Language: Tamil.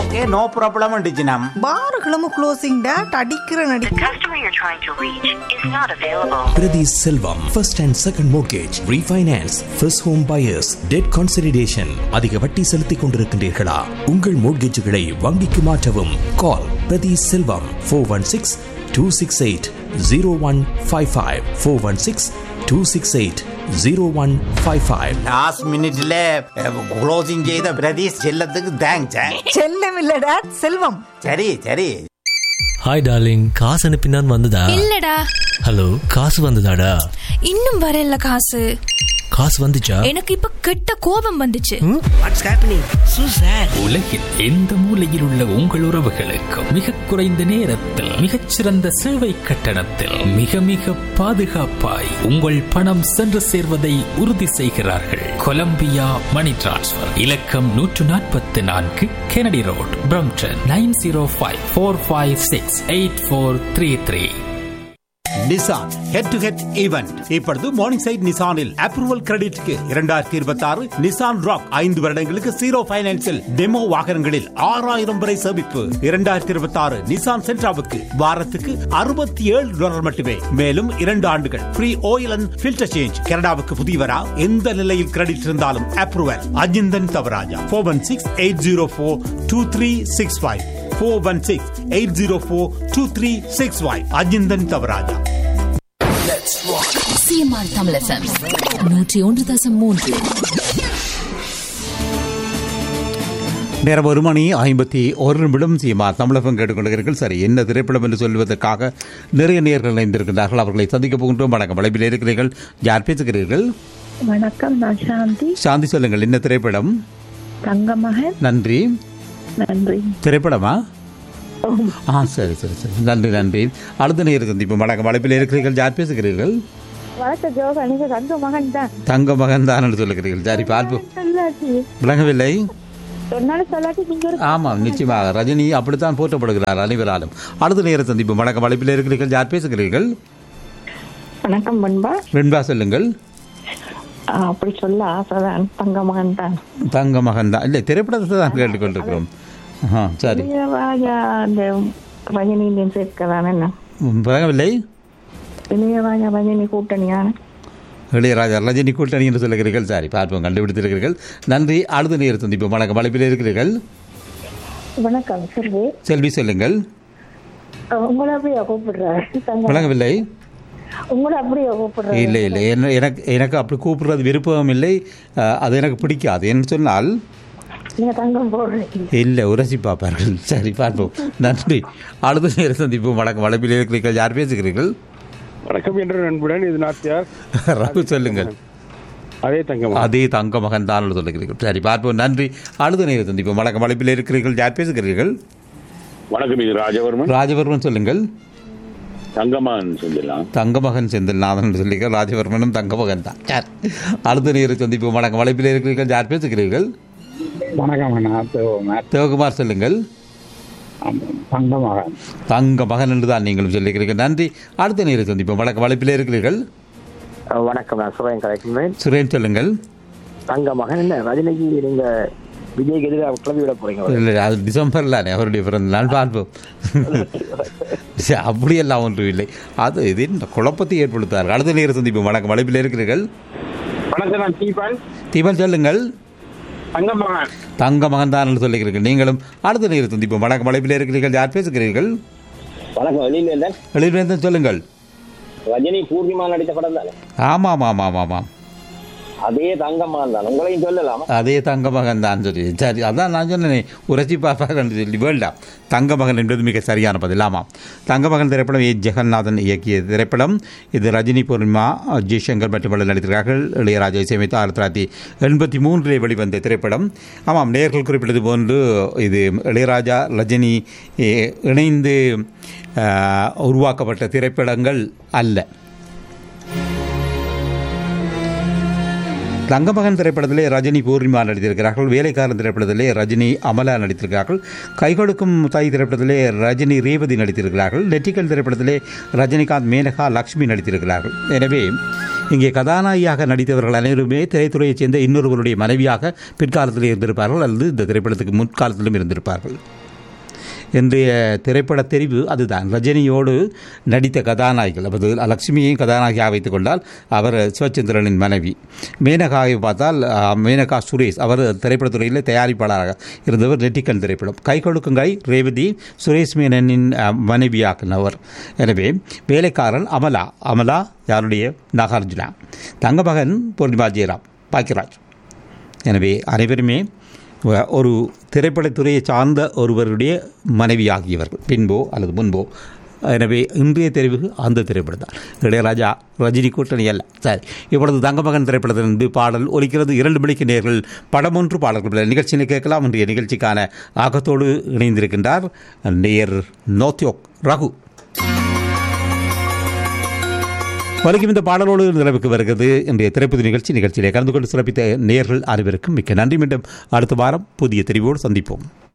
Okay no problem டிஜினம். பாருகளும் closing date அடிக்கிற நடி. The customer you're trying to reach is not available. Priti Selvam, first and second mortgage, refinance, first home buyers, debt consolidation. அதிக வட்டி செலுத்திக் கொண்டிருக்கின்றீர்களா? உங்கள் மோட்கேஜுகளை வங்கிக்கு மாற்றவும். கால் பிரதி செல்வம் 416-268-0155 416-268-0155. லாஸ்ட் மினிட்ல க்ளோசிங் செய்த பிரதீஷ் செல்லத்துக்கு தேங்க்ஸ். செல்லம் இல்ல டேட் செல்வம். சரி சரி. ஹாய் டார்லிங், காசு அனுப்பினான் வந்ததா? இல்லடா. ஹலோ, காசு வந்ததாடா? இன்னும் வரல காசு. காசு வந்துச்சா? எனக்கு இப்ப கெட்ட கோபம் வந்துச்சு. What's happening சூசர்? உலகில் எந்த மூலையில் உள்ள உங்கள் உறவுகளுக்கு மிக குறைந்த நேரத்தில் மிகச்சிறந்த சேவை கட்டணத்தில் மிக மிக பாதுகாப்பாய் உங்கள் பணம் சென்று சேர்வதை உறுதி செய்கிறார்கள். கொலம்பியா மணி டிரான்ஸ்ஃபர். இலக்கம் 144 Kennedy road, Brampton 9054568433. Nissan head to head event இப்பொழுது morning side நிசானில் approval கிரெடிட்க்கு 2026 Nissan rock 5 வருடங்களுக்கு 0 ஃபைனான்ஸில் டெமோ வாகனங்களில் 6000 வரை சேமிப்பு. 2026 நிசான் சென்ட்ராவுக்கு வாரத்துக்கு $67 மட்டுமே. மேலும் 2 ஆண்டுகள் free oil and filter change. கனடாவுக்கு புதியவரா? எந்த நிலையில் கிரெடிட் இருந்தாலும் approval. Ajinthan Thavaraja 416-804-2365 416-804-2365 Ajinthan Thavaraja. CMR Tamil FM 101.3. நேரம் 1:51 சிஎம்ஆர் தமிழகம் கேட்டுக்கொண்டிருக்கிறீர்கள். சரி, என்ன திரைப்படம் என்று சொல்வதற்காக நிறைய நேயர்கள் இணைந்திருக்கிறார்கள். அவர்களை சந்திக்க போகின்றோம். வணக்கம், வலைப்பில் இருக்கிறீர்கள். யார் பேசுகிறீர்கள்? வணக்கம், நான் சாந்தி. சாந்தி, சொல்லுங்கள், என்ன திரைப்படம்? தங்கமகன். நன்றி. நன்றி. திரைப்படமா? சரி சரி சரி, நன்றி நன்றி. அடுத்த நேரம் சந்திப்போம். வணக்கம், வலைப்பில் இருக்கிறீர்கள். யார் பேசுகிறீர்கள்? தங்க மகன் தான் சொல்லுகிறீர்கள். சரி, பார்ப்போம். விளங்கவில்லை. ஆமாம், நிச்சயமாக ரஜினி அப்படித்தான் போற்றப்படுகிறார் அனைவராலும். அடுத்த நேரம் சந்திப்போம். வணக்கம், வலைப்பில் இருக்கிறீர்கள். யார் பேசுகிறீர்கள்? வணக்கம், வெண்பா. வெண்பா, சொல்லுங்கள். அப்படி சொல்ல ஆசைதான். தங்க மகன் தான். தங்க மகன் தான். இல்லை, திரைப்படத்தை தான் கேட்டுக்கொண்டிருக்கிறோம். சரி, ரஜினியின் சேர்க்கதான். என்ன விளங்கவில்லை. இளையராஜா ரஜினி கூட்டணியான இளையராஜா ரஜினி கூட்டணி என்று சொல்லுகிறீர்கள். சரி, பார்ப்போம், கண்டுபிடித்திருக்கிறீர்கள். நன்றி. அடுத்த நேரம் சந்திப்போம். வணக்கம், வலைப்பில் இருக்கிறீர்கள். வணக்கம், செல்வி. செல்வி, சொல்லுங்கள். உங்களை அப்படியே கூப்பிடுறாரு. விளங்கவில்லை. உங்களை அப்படியே கூப்பிடுறாரு. இல்லை இல்லை, எனக்கு அப்படி கூப்பிடுறது விருப்பம் இல்லை. அது எனக்கு பிடிக்காது. என்று சொன்னால் இல்லை, உரசி பார்ப்பார்கள். சரி, பார்ப்போம். நன்றி. அடுத்த நேரம் சந்திப்போம். வணக்கம், வலைப்பில் இருக்கிறீர்கள். யார் பேசுகிறீர்கள்? வணக்கம் என்ற நண்புடன் இது நாத்தியார். ரகு, சொல்லுங்கள். அதே தங்க மகன் தான் சொல்லுகிறீர்கள். சரி, பார்ப்போம். நன்றி. அடுத்த நேரம் சந்திப்போம். வணக்கம், வலைப்பில் இருக்கிறீர்கள். யார் பேசுகிறீர்கள்? வணக்கம், இது ராஜவர்மன். ராஜவர்மன், சொல்லுங்கள். தங்கமகன் செந்தில்நாதன். தங்கமகன் செந்தில்நாதன் சொல்லிகள். ராஜவர்மனும் தங்கமகன் தான். அடுத்த நேரம் சந்திப்போம். வணக்கம், வலைப்பில் இருக்கிறீர்கள். யார் பேசுகிறீர்கள்? வணக்கம், தேவகுமார், சொல்லுங்கள். தங்கமகன். தங்க மகன் என்று தான் நீங்களும் சொல்லிக்கிறீர்கள். நன்றி. அடுத்த நேரம் சந்திப்போம். வணக்கம், வலைப்பில் இருக்கிறீர்கள். வணக்கம், நான் சுரேன் கலைக்கிறேன். சுரேன், சொல்லுங்கள். தங்க மகன் என்ன ரஜினிக்கு நீங்க விஜய்க்கு எதிராக கிளம்பி விட போறீங்க? இல்லை, அது டிசம்பர்லானே அவருடைய பிறந்த நாள். பார்ப்போம். அப்படியெல்லாம் ஒன்றும் இல்லை. அது இது குழப்பத்தை ஏற்படுத்தார்கள். அடுத்த நேரம் சந்திப்போம். வணக்கம், வலைப்பில் இருக்கிறீர்கள். வணக்கம், நான் தீபன். தீபன், சொல்லுங்கள். தங்கமகன். தங்க மகன் தான் சொல்லுகிறீர்கள். நீங்களும் அடுத்த நேரம் சந்திப்போம். வணக்கம், வலைப்பில் இருக்கிறீர்கள். யார் பேசுகிறீர்கள்? வணக்கம், எழில்வேந்தன். எழில்வேந்தன், சொல்லுங்கள். ரஜினி பூர்ணிமா நடித்த படம் தானே? ஆமாம் ஆமாம் ஆமாம், அதே தங்கமகன் தான். உங்களையும் சொல்லலாம். அதே தங்க மகன் தான் சொல்லி. சரி, அதான் நான் சொன்னேன், உரசி பார்ப்பார்கள் சொல்லி வேண்டாம். தங்க மகன் என்பது மிக சரியான பதில். ஆமாம், தங்க மகன் திரைப்படம் ஜெகநாதன் இயக்கிய திரைப்படம். இது ரஜினி, பூர்ணிமா, ஜெய்சங்கர் மற்றும் பலர் நடித்திருக்கிறார்கள். இளையராஜா இசையமைத்து 1983 வெளிவந்த திரைப்படம். ஆமாம், நேயர்கள் குறிப்பிட்டது போன்று இது இளையராஜா ரஜினி இணைந்து உருவாக்கப்பட்ட திரைப்படங்கள் அல்ல. தங்கமகன் திரைப்படத்திலே ரஜினி பூர்ணிமா நடித்திருக்கிறார்கள். வேலைக்காரன் திரைப்படத்திலே ரஜினி அமலா நடித்திருக்கிறார்கள். கைகொடுக்கும் தாய் திரைப்படத்திலே ரஜினி ரேவதி நடித்திருக்கிறார்கள். நெட்டிக்கல் திரைப்படத்திலே ரஜினிகாந்த் மேனகா லக்ஷ்மி நடித்திருக்கிறார்கள். எனவே இங்கே கதாநாயகியாக நடித்தவர்கள் அனைவருமே திரைத்துறையைச் சேர்ந்த இன்னொருவருடைய மனைவியாக பிற்காலத்தில் இருந்திருப்பார்கள் அல்லது இந்த திரைப்படத்துக்கு முற்காலத்திலும் இருந்திருப்பார்கள். இன்றைய திரைப்பட தெரிவு அதுதான். ரஜினியோடு நடித்த கதாநாயகிகள், அதாவது லக்ஷ்மியையும் கதாநாயகியாக வைத்துக் கொண்டால் அவர் சிவச்சந்திரனின் மனைவி. மேனகாவை பார்த்தால் மேனகா சுரேஷ், அவர் திரைப்படத்துறையில் தயாரிப்பாளராக இருந்தவர். நெட்டிக்கல் திரைப்படம். கை கொடுக்குங்கை ரேவதி சுரேஷ் மேனனின் மனைவியாக்கினவர். எனவே வேலைக்காரன் அமலா யாருடைய நாகார்ஜுனா, தங்கமகன் பூர்ணிமா ஜெயராம் பாக்கியராஜ். எனவே அனைவருமே ஒரு திரைப்படத்துறையை சார்ந்த ஒருவருடைய மனைவியாகியவர்கள், பின்போ அல்லது முன்போ. எனவே இன்றைய தெரிவு அந்த திரைப்படம் தான். இளையராஜா ரஜினி கூட்டணி அல்ல. சரி, இப்பொழுது தங்கமகன் திரைப்படத்திலிருந்து பாடல் ஒலிக்கிறது. 2 மணிக்கு நேர்கள் படம் ஒன்று பாடல்கள் நிகழ்ச்சியை கேட்கலாம். இன்றைய நிகழ்ச்சிக்கான ஆக்கத்தோடு இணைந்திருக்கின்றார் நேயர் நோத்யோக் ரகு. வரைக்கும் இந்த பாடலோடு நிறைவுக்கு வருகிறது இன்றைய திரைப்பட நிகழ்ச்சியிலே கலந்து கொண்டு சிறப்பித்த நேயர்கள் அனைவருக்கும் மிக்க நன்றி. மீண்டும் அடுத்த வாரம் புதிய தெரிவோடு சந்திப்போம்.